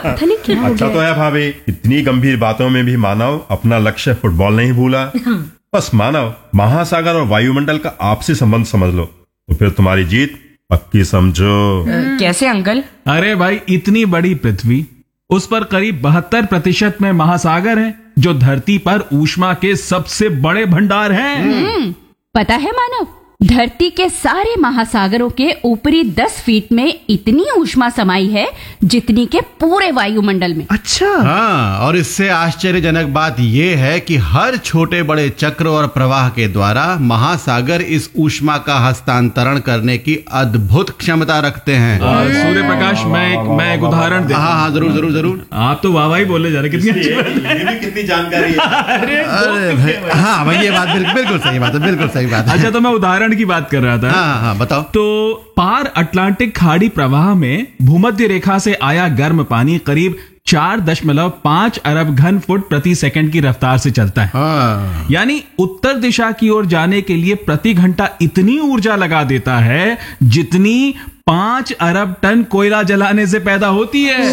पता नहीं क्या हो अच्छा गया। तो है भाभी, इतनी गंभीर बातों में भी मानव अपना लक्ष्य फुटबॉल नहीं भूला। बस मानव महासागर और वायुमंडल का आपसी संबंध समझ लो, तो फिर तुम्हारी जीत पक्की समझो। कैसे अंकल? अरे भाई, इतनी बड़ी पृथ्वी, उस पर करीब 72% में महासागर हैं, जो धरती पर ऊष्मा के सबसे बड़े भंडार हैं। पता है मानव, धरती के सारे महासागरों के ऊपरी 10 फीट में इतनी ऊष्मा समाई है जितनी के पूरे वायुमंडल में। अच्छा, हाँ, और इससे आश्चर्यजनक बात यह है कि हर छोटे बड़े चक्र और प्रवाह के द्वारा महासागर इस ऊष्मा का हस्तांतरण करने की अद्भुत क्षमता रखते हैं। सूर्य प्रकाश, मैं एक उदाहरण दे। हाँ, जरूर जरूर जरूर। आप तो वाह वाह बोले जा रहे, कितनी अच्छी बात है। ये भी कितनी जानकारी है। अरे भाई, हाँ भाई, ये बात बिल्कुल सही बात है, बिल्कुल सही बात है। अच्छा, तो मैं उदाहरण की बात कर रहा था। हाँ, बताओ। तो पार अटलांटिक खाड़ी प्रवाह में भूमध्य रेखा से आया गर्म पानी करीब 4.5 अरब घन फुट प्रति सेकंड की रफ्तार से चलता है। हाँ, यानी उत्तर दिशा की ओर जाने के लिए प्रति घंटा इतनी ऊर्जा लगा देता है जितनी 5 अरब टन कोयला जलाने से पैदा होती है।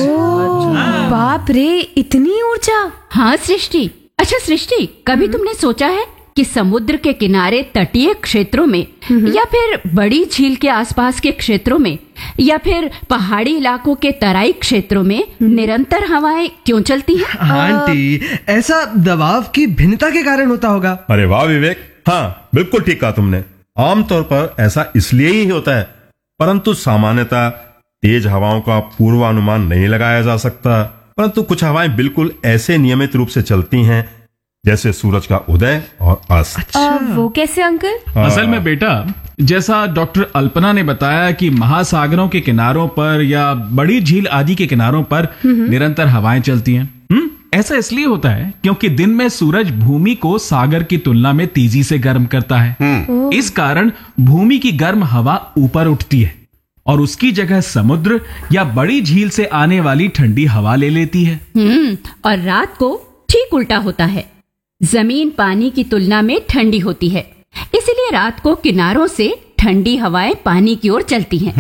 बाप रे, इतनी ऊर्जा। हाँ सृष्टि। अच्छा सृष्टि, कभी तुमने सोचा है कि समुद्र के किनारे तटीय क्षेत्रों में या फिर बड़ी झील के आसपास के क्षेत्रों में या फिर पहाड़ी इलाकों के तराई क्षेत्रों में निरंतर हवाएं क्यों चलती हैं? आंटी, ऐसा दबाव की भिन्नता के कारण होता होगा। अरे वाह विवेक, हाँ बिल्कुल ठीक कहा तुमने। आमतौर पर ऐसा इसलिए ही होता है, परंतु सामान्यतः तेज हवाओं का पूर्वानुमान नहीं लगाया जा सकता। परंतु कुछ हवाएं बिल्कुल ऐसे नियमित रूप से चलती हैं जैसे सूरज का उदय और अस्त। वो कैसे अंकल? असल में बेटा, जैसा डॉक्टर अल्पना ने बताया कि महासागरों के किनारों पर या बड़ी झील आदि के किनारों पर निरंतर हवाएं चलती हैं। ऐसा इसलिए होता है क्योंकि दिन में सूरज भूमि को सागर की तुलना में तेजी से गर्म करता है। इस कारण भूमि की गर्म हवा ऊपर उठती है और उसकी जगह समुद्र या बड़ी झील से आने वाली ठंडी हवा ले लेती है। और रात को ठीक उल्टा होता है। जमीन पानी की तुलना में ठंडी होती है, इसलिए रात को किनारों से ठंडी हवाएं पानी की ओर चलती हैं।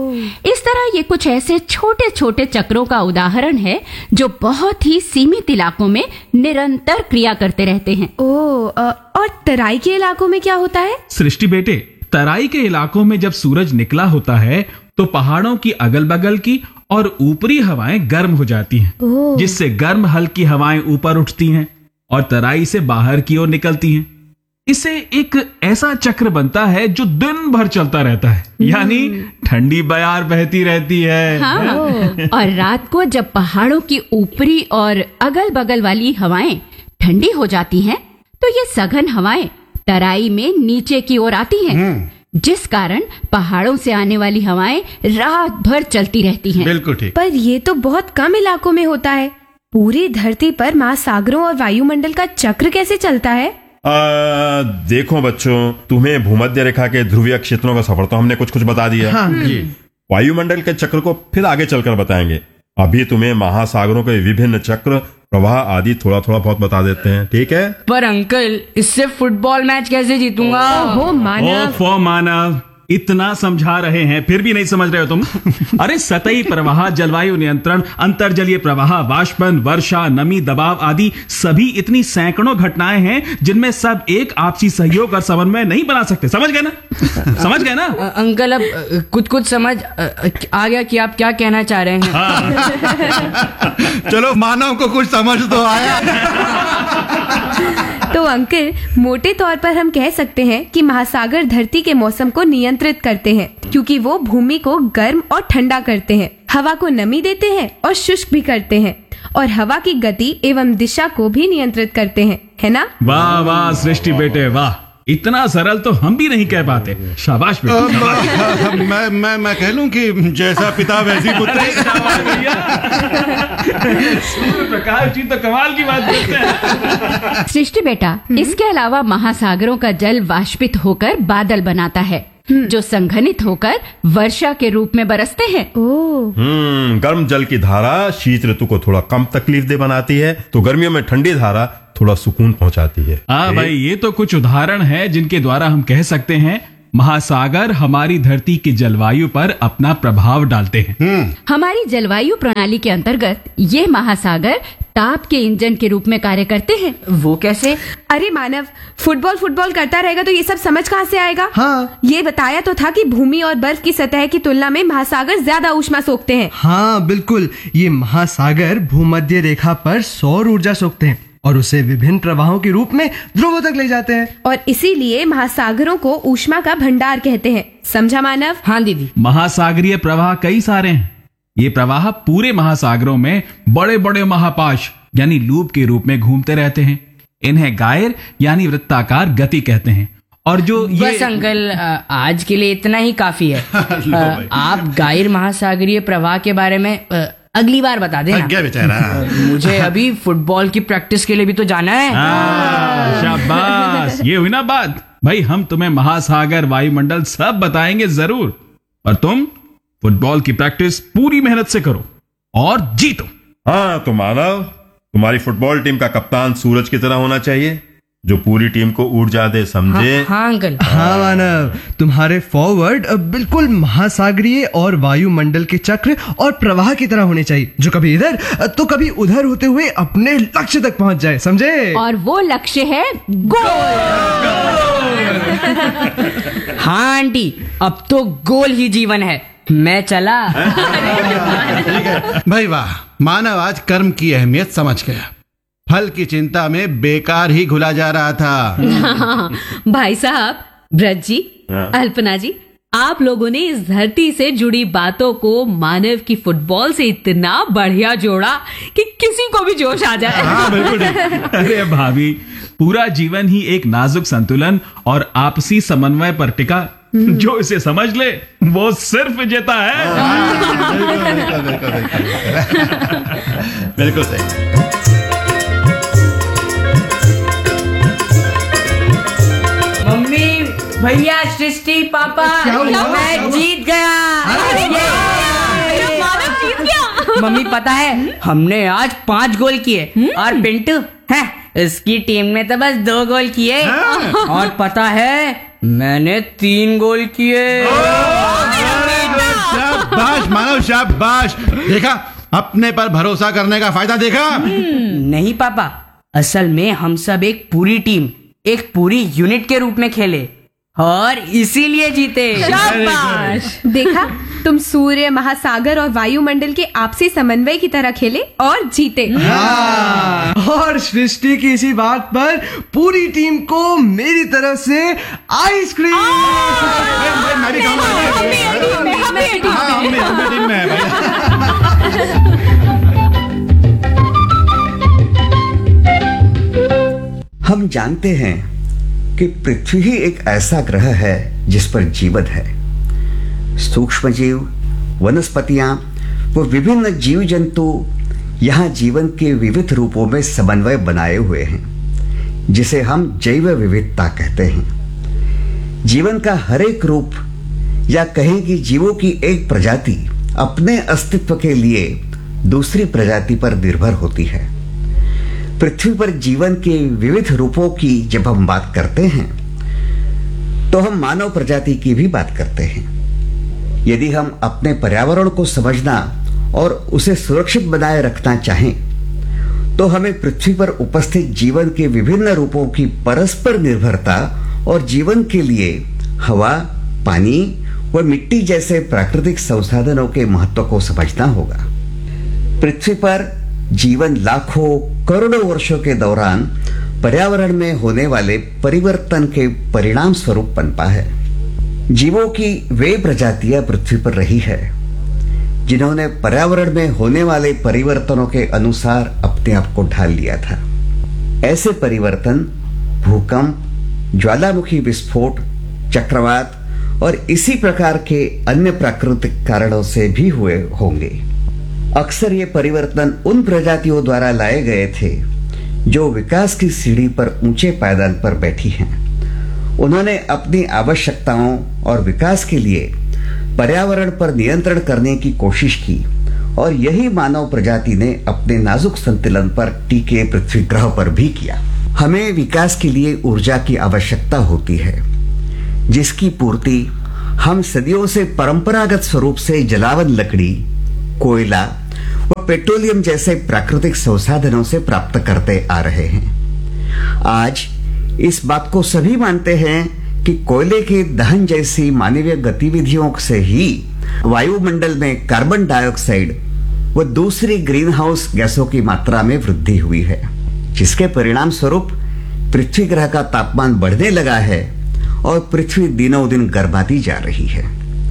इस तरह ये कुछ ऐसे छोटे छोटे चक्रों का उदाहरण है जो बहुत ही सीमित इलाकों में निरंतर क्रिया करते रहते हैं। और तराई के इलाकों में क्या होता है? सृष्टि बेटे, तराई के इलाकों में जब सूरज निकला होता है तो पहाड़ों की अगल बगल की और ऊपरी हवाएं गर्म हो जाती हैं, जिससे गर्म हल्की हवाएं ऊपर उठती हैं और तराई से बाहर की ओर निकलती हैं। इससे एक ऐसा चक्र बनता है जो दिन भर चलता रहता है, यानी ठंडी बयार बहती रहती है। हाँ, और रात को जब पहाड़ों की ऊपरी और अगल बगल वाली हवाएं ठंडी हो जाती हैं, तो ये सघन हवाएं तराई में नीचे की ओर आती हैं, जिस कारण पहाड़ों से आने वाली हवाएं रात भर चलती रहती हैं। बिल्कुल ठीक। पर ये तो बहुत कम इलाकों में होता है। पूरी धरती पर महासागरों और वायुमंडल का चक्र कैसे चलता है? देखो बच्चों, तुम्हें भूमध्य रेखा के ध्रुवीय क्षेत्रों का सफर तो हमने कुछ कुछ बता दिया। हाँ, वायुमंडल के चक्र को फिर आगे चलकर बताएंगे। अभी तुम्हें महासागरों के विभिन्न चक्र, प्रवाह आदि थोड़ा थोड़ा बहुत बता देते हैं, ठीक है? पर अंकल, इससे फुटबॉल मैच कैसे जीतूंगा? ओहो मानव, ओफो मानव, इतना समझा रहे हैं फिर भी नहीं समझ रहे हो तुम। अरे सतही प्रवाह, जलवायु नियंत्रण, अंतर्जलीय प्रवाह, वाष्पन, वर्षा, नमी, दबाव आदि सभी इतनी सैकड़ों घटनाएं हैं जिनमें सब एक आपसी सहयोग और समन्वय नहीं बना सकते। समझ गए ना? समझ गए ना? अंकल, अब कुछ समझ आ गया कि आप क्या कहना चाह रहे हैं। चलो, मानव को कुछ समझ तो आया। तो अंकल, मोटे तौर पर हम कह सकते हैं कि महासागर धरती के मौसम को नियंत्रित करते हैं, क्योंकि वो भूमि को गर्म और ठंडा करते हैं, हवा को नमी देते हैं और शुष्क भी करते हैं, और हवा की गति एवं दिशा को भी नियंत्रित करते हैं, है ना? वाह वाह सृष्टि बेटे वाह, इतना सरल तो हम भी नहीं कह पाते। शाबाश बेटे। मैं कह लूं कि जैसा पिता वैसी पुत्री। सूर्य प्रकाश जी तो कमाल की बात करते हैं। सृष्टि बेटा, इसके अलावा महासागरों का जल वाष्पित होकर बादल बनाता है, जो संघनित होकर वर्षा के रूप में बरसते हैं। गर्म जल की धारा शीत ऋतु को थोड़ा कम तकलीफ दे बनाती है, तो गर्मियों में ठंडी धारा थोड़ा सुकून पहुंचाती है। हाँ भाई, ये तो कुछ उदाहरण है जिनके द्वारा हम कह सकते हैं महासागर हमारी धरती की जलवायु पर अपना प्रभाव डालते हैं। हमारी जलवायु प्रणाली के अंतर्गत ये महासागर ताप के इंजन के रूप में कार्य करते हैं। वो कैसे? अरे मानव, फुटबॉल करता रहेगा तो ये सब समझ कहाँ से आएगा? हाँ। ये बताया तो था कि भूमि और बर्फ की सतह की तुलना में महासागर ज्यादा ऊष्मा सोखते हैं। हाँ बिल्कुल, ये महासागर भूमध्य रेखा पर सौर ऊर्जा सोखते हैं और उसे विभिन्न प्रवाहों के रूप में ध्रुवों तक ले जाते हैं। और इसीलिए महासागरों को ऊष्मा का भंडार कहते हैं। समझा मानव? हाँ दीदी। महासागरीय प्रवाह कई सारे हैं। ये प्रवाह पूरे महासागरों में बड़े बड़े महापाश यानी लूप के रूप में घूमते रहते हैं। इन्हें गायर यानी वृत्ताकार गति कहते हैं। और जो ये बस अंकल, आज के लिए इतना ही काफी है। आप गाइर महासागरीय प्रवाह के बारे में अगली बार बता देना। क्या बेचारा। मुझे अभी फुटबॉल की प्रैक्टिस के लिए भी तो जाना है। शाबाश, ये हुई ना बात। भाई हम तुम्हें महासागर, वायुमंडल सब बताएंगे जरूर, पर तुम फुटबॉल की प्रैक्टिस पूरी मेहनत से करो और जीतो। हाँ तो मानव, तुम्हारी फुटबॉल टीम का कप्तान सूरज की तरह होना चाहिए, जो पूरी टीम को ऊर्जा दे, समझे? हाँ अंकल। हाँ मानव, तुम्हारे फॉरवर्ड बिल्कुल महासागरीय और वायुमंडल के चक्र और प्रवाह की तरह होने चाहिए, जो कभी इधर तो कभी उधर होते हुए अपने लक्ष्य तक पहुंच जाए, समझे? और वो लक्ष्य है गोल। हाँ आंटी, अब तो गोल ही जीवन है। मैं चला। भाई वाह, मानव आज कर्म की अहमियत समझ गया। फल की चिंता में बेकार ही घुला जा रहा था। भाई साहब, ब्रज जी, अल्पना जी, आप लोगों ने इस धरती से जुड़ी बातों को मानव की फुटबॉल से इतना बढ़िया जोड़ा कि किसी को भी जोश आ जाए। हाँ बिल्कुल। अरे भाभी, पूरा जीवन ही एक नाजुक संतुलन और आपसी समन्वय पर टिका। जो इसे समझ ले वो सिर्फ विजेता है। बिल्कुल सही। मम्मी, भैया, सृष्टि, पापा, मैं जीत गया। मम्मी पता है, हमने आज 5 गोल किए और पिंटू है उसकी टीम ने तो बस 2 गोल किए। और पता है, मैंने 3 गोल किए। शाबाश मानव, शाबाश। देखा, अपने पर भरोसा करने का फायदा देखा। नहीं पापा, असल में हम सब एक पूरी टीम, एक पूरी यूनिट के रूप में खेले और इसीलिए जीते। शाबाश। देखा, तुम सूर्य, महासागर और वायुमंडल के आपसी समन्वय की तरह खेले और जीते। और सृष्टि की इसी बात पर पूरी टीम को मेरी तरफ से आइसक्रीम। हम जानते हैं कि पृथ्वी ही एक ऐसा ग्रह है जिस पर जीवन है। सूक्ष्म जीव, वनस्पतियां व विभिन्न जीव जंतु यहाँ जीवन के विविध रूपों में समन्वय बनाए हुए हैं, जिसे हम जैव विविधता कहते हैं। जीवन का हर एक रूप, या कहें कि जीवों की एक प्रजाति अपने अस्तित्व के लिए दूसरी प्रजाति पर निर्भर होती है। पृथ्वी पर जीवन के विविध रूपों की जब हम बात करते हैं तो हम मानव प्रजाति की भी बात करते हैं। यदि हम अपने पर्यावरण को समझना और उसे सुरक्षित बनाए रखना चाहें तो हमें पृथ्वी पर उपस्थित जीवन के विभिन्न रूपों की परस्पर निर्भरता और जीवन के लिए हवा, पानी व मिट्टी जैसे प्राकृतिक संसाधनों के महत्व को समझना होगा। पृथ्वी पर जीवन लाखों करोड़ों वर्षों के दौरान पर्यावरण में होने वाले परिवर्तन के परिणाम स्वरूप पनपा है। जीवों की वे प्रजातियां पृथ्वी पर रही है जिन्होंने पर्यावरण में होने वाले परिवर्तनों के अनुसार अपने आप को ढाल लिया था। ऐसे परिवर्तन भूकंप, ज्वालामुखी विस्फोट, चक्रवात और इसी प्रकार के अन्य प्राकृतिक कारणों से भी हुए होंगे। अक्सर ये परिवर्तन उन प्रजातियों द्वारा लाए गए थे जो विकास की सीढ़ी पर ऊंचे पायदान पर बैठी हैं। उन्होंने अपनी आवश्यकताओं और विकास के लिए पर्यावरण पर नियंत्रण करने की कोशिश की और यही मानव प्रजाति ने अपने नाजुक संतुलन पर टिके पृथ्वी ग्रह पर भी किया। हमें विकास के लिए ऊर्जा की आवश्यकता होती है। जिसकी पूर्ति हम सदियों से परंपरागत स्वरूप से जलावन लकड़ी, कोयला व पेट्रोलियम जैसे प्राकृतिक संसाधनों से प्राप्त करते आ रहे हैं। आज इस बात को सभी मानते हैं कि कोयले के दहन जैसी मानवीय गतिविधियों से ही वायुमंडल में कार्बन डाइऑक्साइड व दूसरी ग्रीन हाउस गैसों की मात्रा में वृद्धि हुई है, जिसके परिणाम स्वरूप पृथ्वी ग्रह का तापमान बढ़ने लगा है और पृथ्वी दिनों दिन गर्माती जा रही है।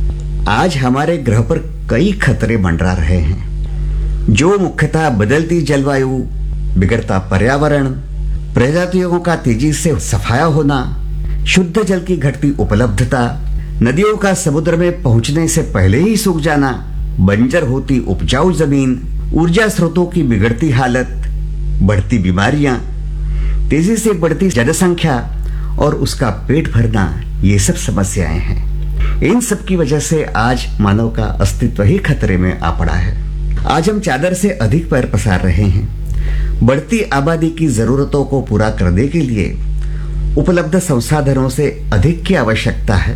आज हमारे ग्रह पर कई खतरे मंडरा रहे हैं, जो मुख्यतः बदलती जलवायु, बिगड़ता पर्यावरण, प्रजातियों का तेजी से सफाया होना, शुद्ध जल की घटती उपलब्धता, नदियों का समुद्र में पहुंचने से पहले ही सूख जाना, बंजर होती उपजाऊ जमीन, ऊर्जा स्रोतों की बिगड़ती हालत, बढ़ती बीमारियां, तेजी से बढ़ती जनसंख्या और उसका पेट भरना, ये सब समस्याएं हैं। इन सब की वजह से आज मानव का अस्तित्व ही खतरे में आ पड़ा है। आज हम चादर से अधिक पैर पसार रहे हैं। बढ़ती आबादी की जरूरतों को पूरा करने के लिए उपलब्ध संसाधनों से अधिक की आवश्यकता है।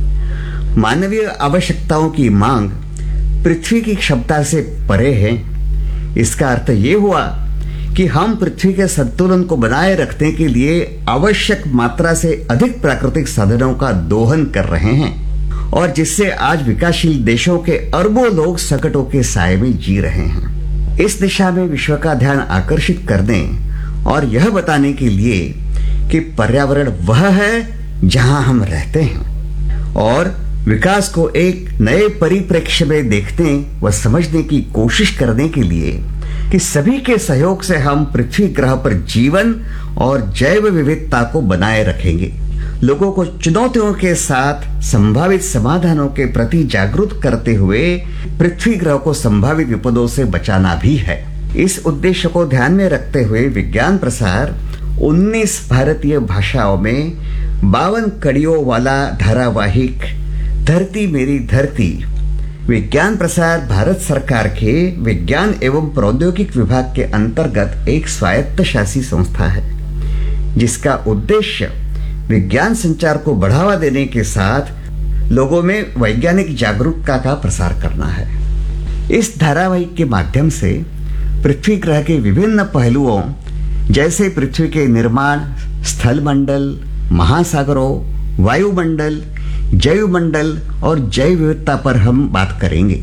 मानवीय आवश्यकताओं की मांग पृथ्वी की क्षमता से परे है। इसका अर्थ ये हुआ कि हम पृथ्वी के संतुलन को बनाए रखने के लिए आवश्यक मात्रा से अधिक प्राकृतिक साधनों का दोहन कर रहे हैं, और जिससे आज विकासशील देशों के अरबों लोग संकटों के साए में जी रहे हैं। इस दिशा में विश्व का ध्यान आकर्षित करने और यह बताने के लिए कि पर्यावरण वह है जहां हम रहते हैं, और विकास को एक नए परिप्रेक्ष्य में देखने व समझने की कोशिश करने के लिए कि सभी के सहयोग से हम पृथ्वी ग्रह पर जीवन और जैव विविधता को बनाए रखेंगे। लोगों को चुनौतियों के साथ संभावित समाधानों के प्रति जागरूक करते हुए पृथ्वी ग्रह को संभावित विपदों से बचाना भी है। इस उद्देश्य को ध्यान में रखते हुए विज्ञान प्रसार 19 भारतीय भाषाओं में 52 कड़ियों वाला धारावाहिक धरती मेरी धरती विज्ञान प्रसार भारत सरकार के विज्ञान एवं प्रौद्योगिक विभाग के अंतर्गत एक स्वायत्त शासी संस्था है, जिसका उद्देश्य विज्ञान संचार को बढ़ावा देने के साथ लोगों में वैज्ञानिक जागरूकता का प्रसार करना है। इस धारावाहिक के माध्यम से पृथ्वी ग्रह के विभिन्न पहलुओं जैसे पृथ्वी के निर्माण, स्थल मंडल, महासागरों, वायुमंडल, जैव मंडल और जैव विविधता पर हम बात करेंगे।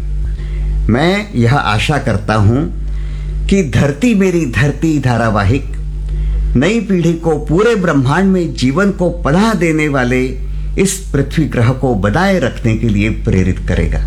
मैं यह आशा करता हूं कि धरती मेरी धरती धारावाहिक नई पीढ़ी को पूरे ब्रह्मांड में जीवन को पनाह देने वाले इस पृथ्वी ग्रह को बनाए रखने के लिए प्रेरित करेगा।